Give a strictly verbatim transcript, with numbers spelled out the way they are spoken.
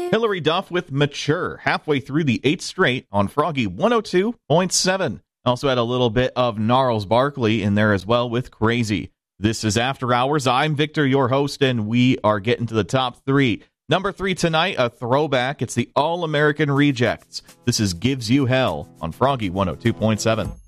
Hillary Duff with Mature, halfway through the eighth straight on Froggy one oh two point seven. Also had a little bit of Gnarls Barkley in there as well with Crazy. This is After Hours. I'm Victor, your host, and we are getting to the top three. Number three tonight, a throwback. It's the All-American Rejects. This is Gives You Hell on Froggy one oh two point seven.